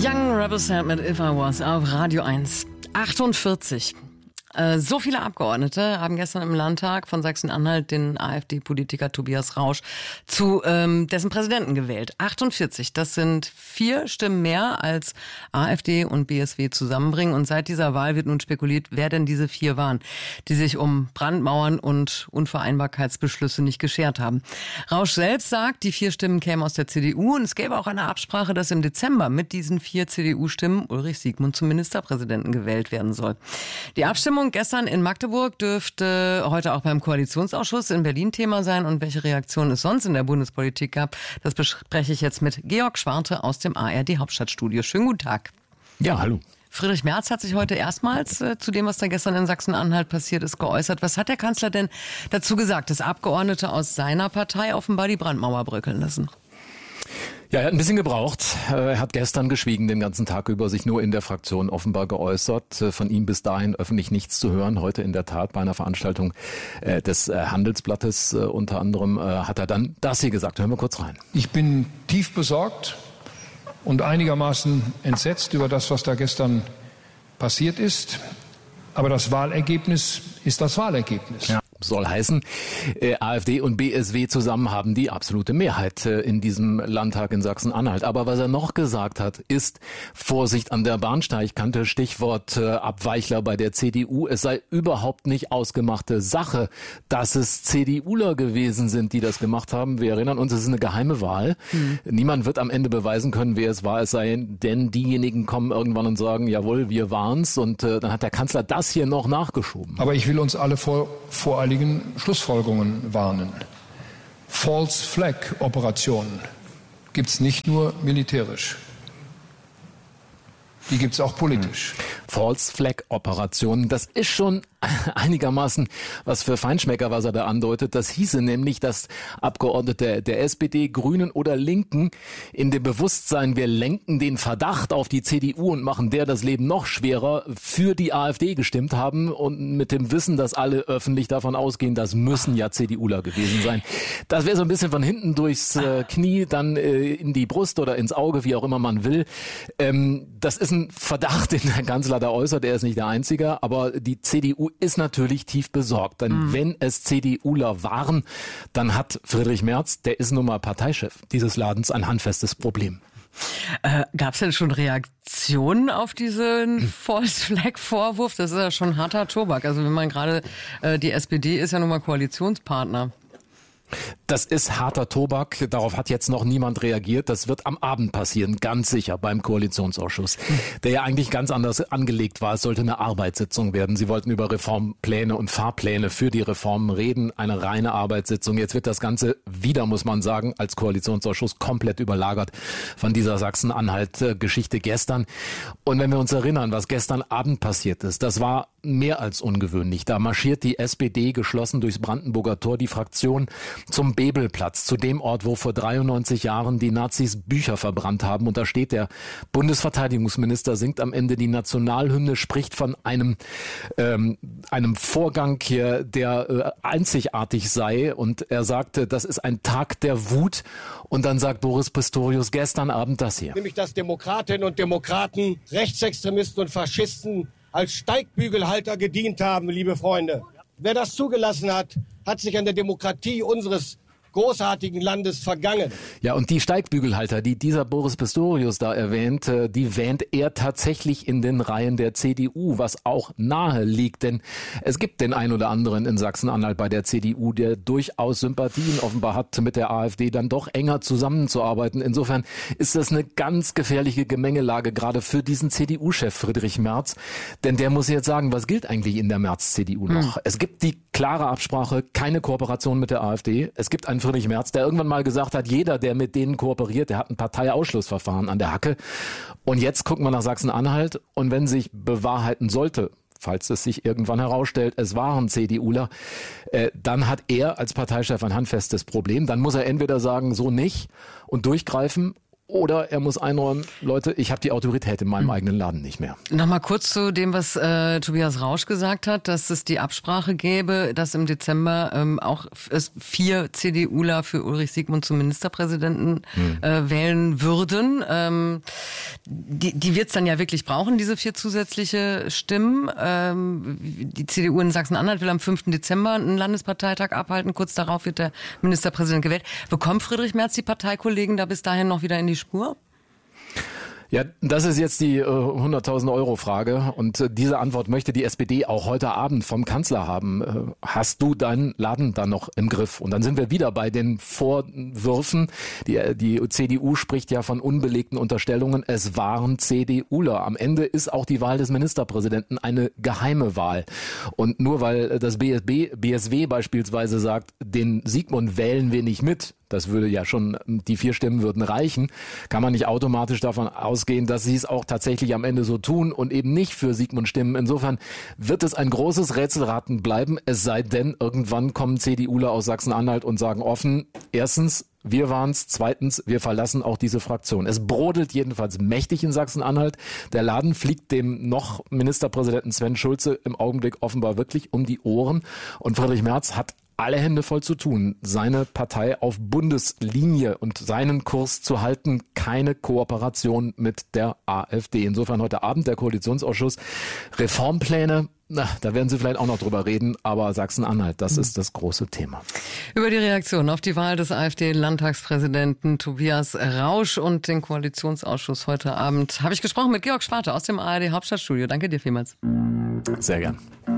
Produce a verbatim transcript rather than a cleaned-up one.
Young Rebel Sound mit If I Was auf Radio eins. achtundvierzig. Äh, so viele Abgeordnete haben gestern im Landtag von Sachsen-Anhalt den AfD-Politiker Tobias Rausch zu ähm, dessen Präsidenten gewählt. achtundvierzig, das sind vier Stimmen mehr als AfD und B S W zusammenbringen. Und seit dieser Wahl wird nun spekuliert, wer denn diese vier waren, die sich um Brandmauern und Unvereinbarkeitsbeschlüsse nicht geschert haben. Rausch selbst sagt, die vier Stimmen kämen aus der C D U und es gäbe auch eine Absprache, dass im Dezember mit diesen vier C D U-Stimmen Ulrich Siegmund zum Ministerpräsidenten gewählt werden soll. Die Abstimmung gestern in Magdeburg dürfte heute auch beim Koalitionsausschuss in Berlin Thema sein. Und welche Reaktionen es sonst in der Bundespolitik gab, das bespreche ich jetzt mit Georg Schwarte aus dem A R D-Hauptstadtstudio. Schönen guten Tag. Ja, hallo. Friedrich Merz hat sich heute erstmals äh, zu dem, was da gestern in Sachsen-Anhalt passiert ist, geäußert. Was hat der Kanzler denn dazu gesagt, dass Abgeordnete aus seiner Partei offenbar die Brandmauer bröckeln lassen? Ja, er hat ein bisschen gebraucht. Er hat gestern geschwiegen den ganzen Tag über, sich nur in der Fraktion offenbar geäußert. Von ihm bis dahin öffentlich nichts zu hören. Heute in der Tat bei einer Veranstaltung des Handelsblattes unter anderem hat er dann das hier gesagt. Hören wir kurz rein. Ich bin tief besorgt und einigermaßen entsetzt über das, was da gestern passiert ist. Aber das Wahlergebnis ist das Wahlergebnis. Ja. Soll heißen, äh, AfD und B S W zusammen haben die absolute Mehrheit äh, in diesem Landtag in Sachsen-Anhalt. Aber was er noch gesagt hat, ist Vorsicht an der Bahnsteigkante, Stichwort äh, Abweichler bei der C D U. Es sei überhaupt nicht ausgemachte Sache, dass es CDUler gewesen sind, die das gemacht haben. Wir erinnern uns, es ist eine geheime Wahl. Mhm. Niemand wird am Ende beweisen können, wer es war. Es sei denn, diejenigen kommen irgendwann und sagen, jawohl, wir waren's. Und äh, dann hat der Kanzler das hier noch nachgeschoben. Aber ich will uns alle vor, vor allem Schlussfolgerungen warnen. False Flag Operationen gibt es nicht nur militärisch. Die gibt es auch politisch. False Flag Operationen, das ist schon einigermaßen was für Feinschmecker, was er da andeutet. Das hieße nämlich, dass Abgeordnete der S P D, Grünen oder Linken in dem Bewusstsein, wir lenken den Verdacht auf die C D U und machen der das Leben noch schwerer, für die AfD gestimmt haben und mit dem Wissen, dass alle öffentlich davon ausgehen, das müssen ja CDUler gewesen sein. Das wäre so ein bisschen von hinten durchs äh, Knie, dann äh, in die Brust oder ins Auge, wie auch immer man will. Ähm, das ist ein Verdacht, den der Kanzler da äußert. Er ist nicht der Einzige, aber die C D U ist natürlich tief besorgt. Denn mhm. wenn es CDUler waren, dann hat Friedrich Merz, der ist nun mal Parteichef dieses Ladens, ein handfestes Problem. Äh, Gab es denn schon Reaktionen auf diesen False Flag Vorwurf? Das ist ja schon harter Tobak. Also wenn man gerade, äh, die S P D ist ja nun mal Koalitionspartner. Das ist harter Tobak. Darauf hat jetzt noch niemand reagiert. Das wird am Abend passieren, ganz sicher, beim Koalitionsausschuss, der ja eigentlich ganz anders angelegt war. Es sollte eine Arbeitssitzung werden. Sie wollten über Reformpläne und Fahrpläne für die Reformen reden. Eine reine Arbeitssitzung. Jetzt wird das Ganze wieder, muss man sagen, als Koalitionsausschuss komplett überlagert von dieser Sachsen-Anhalt-Geschichte gestern. Und wenn wir uns erinnern, was gestern Abend passiert ist, das war mehr als ungewöhnlich. Da marschiert die S P D geschlossen durchs Brandenburger Tor, die Fraktion, zum Bebelplatz, zu dem Ort, wo vor dreiundneunzig Jahren die Nazis Bücher verbrannt haben. Und da steht der Bundesverteidigungsminister, singt am Ende die Nationalhymne, spricht von einem ähm, einem Vorgang hier, der äh, einzigartig sei. Und er sagte, das ist ein Tag der Wut. Und dann sagt Boris Pistorius gestern Abend das hier. Nämlich, dass Demokratinnen und Demokraten, Rechtsextremisten und Faschisten als Steigbügelhalter gedient haben, liebe Freunde. Wer das zugelassen hat, hat sich an der Demokratie unseres großartigen Landes vergangen. Ja, und die Steigbügelhalter, die dieser Boris Pistorius da erwähnt, die wähnt er tatsächlich in den Reihen der C D U, was auch nahe liegt. Denn es gibt den einen oder anderen in Sachsen-Anhalt bei der C D U, der durchaus Sympathien offenbar hat, mit der AfD dann doch enger zusammenzuarbeiten. Insofern ist das eine ganz gefährliche Gemengelage, gerade für diesen C D U-Chef Friedrich Merz. Denn der muss jetzt sagen, was gilt eigentlich in der Merz-C D U noch? Hm. Es gibt die klare Absprache, keine Kooperation mit der AfD. Es gibt einen Friedrich Merz, der irgendwann mal gesagt hat, jeder, der mit denen kooperiert, der hat ein Parteiausschlussverfahren an der Hacke. Und jetzt gucken wir nach Sachsen-Anhalt. Und wenn sich bewahrheiten sollte, falls es sich irgendwann herausstellt, es waren CDUler, äh, dann hat er als Parteichef ein handfestes Problem. Dann muss er entweder sagen, so nicht und durchgreifen, oder er muss einräumen, Leute, ich habe die Autorität in meinem mhm. eigenen Laden nicht mehr. Nochmal kurz zu dem, was äh, Tobias Rausch gesagt hat, dass es die Absprache gäbe, dass im Dezember ähm, auch es vier CDUler für Ulrich Siegmund zum Ministerpräsidenten mhm. äh, wählen würden. Ähm, die, die wird es dann ja wirklich brauchen, diese vier zusätzliche Stimmen. Ähm, die C D U in Sachsen-Anhalt will am fünften Dezember einen Landesparteitag abhalten. Kurz darauf wird der Ministerpräsident gewählt. Bekommt Friedrich Merz die Parteikollegen da bis dahin noch wieder in die Spur? Ja, das ist jetzt die äh, hunderttausend Euro Frage und äh, diese Antwort möchte die S P D auch heute Abend vom Kanzler haben. Äh, hast du deinen Laden dann noch im Griff? Und dann sind wir wieder bei den Vorwürfen. Die, die C D U spricht ja von unbelegten Unterstellungen. Es waren CDUler. Am Ende ist auch die Wahl des Ministerpräsidenten eine geheime Wahl. Und nur weil das B S B, B S W beispielsweise sagt, den Sigmund wählen wir nicht mit, das würde ja schon, die vier Stimmen würden reichen, kann man nicht automatisch davon ausgehen, dass sie es auch tatsächlich am Ende so tun und eben nicht für Sigmund stimmen. Insofern wird es ein großes Rätselraten bleiben, es sei denn, irgendwann kommen CDUler aus Sachsen-Anhalt und sagen offen, erstens, wir waren's, zweitens, wir verlassen auch diese Fraktion. Es brodelt jedenfalls mächtig in Sachsen-Anhalt. Der Laden fliegt dem noch Ministerpräsidenten Sven Schulze im Augenblick offenbar wirklich um die Ohren. Und Friedrich Merz hat alle Hände voll zu tun, seine Partei auf Bundeslinie und seinen Kurs zu halten, keine Kooperation mit der AfD. Insofern heute Abend der Koalitionsausschuss. Reformpläne, na, da werden Sie vielleicht auch noch drüber reden, aber Sachsen-Anhalt, das ist das große Thema. Über die Reaktion auf die Wahl des AfD-Landtagspräsidenten Tobias Rausch und den Koalitionsausschuss heute Abend habe ich gesprochen mit Georg Schwarte aus dem A R D Hauptstadtstudio. Danke dir vielmals. Sehr gern.